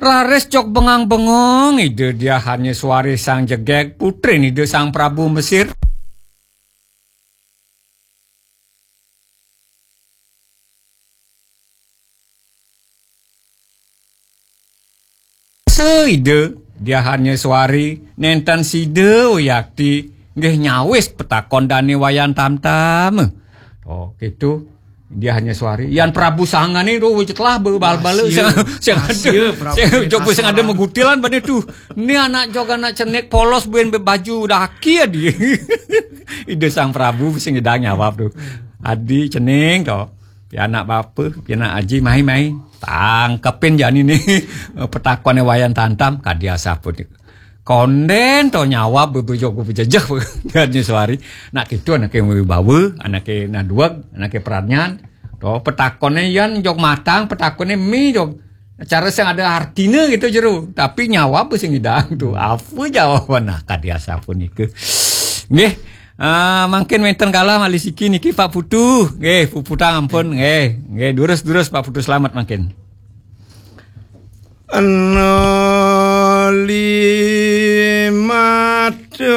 Rares cok bengang-bengong, ide dia hanya suari sang jegek putri ide sang Prabu Mesir. Seide dia hanya suari nenten side yakti nggih nyawis petakon dane wayan tam-tam. Oh gitu. Dia hanya suari yan Prabu sangane ro wicetlah bal-bal sing ada megutilan bane tuh. Ini anak jog anak cenek polos ben baju daki ya dia. Ide sang Prabu sing ngedang nyawab tuh. Adi cening to. Ya anak bapa, ya anak aji mai-mai. Tangkepin jani nih petakone wayan tantam kadia saput. Konden to nyawa bebejok bejejeh ganti suari. Nak gitu anake wibawa, anake naduag, anake peranyan. To petakone yan jok matang, petakone mi jok. Cara sing ada artine gitu jero, tapi nyawa apa sing ngidang tuh. Apa jawaban nah kadia sapun iku. Nggih. Mungkin menten kalah malisiki niki Pak Putu. Nggih, puputang ampun nggih. Durus Pak Putu selamat makin. Ano limat